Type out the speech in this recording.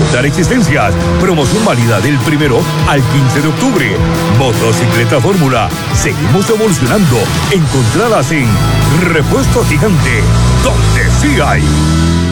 agotar existencias. Promoción válida del 1 al 15 de octubre. Motocicleta Fórmula. Seguimos evolucionando. Encontradas en Repuesto Gigante, donde sí hay.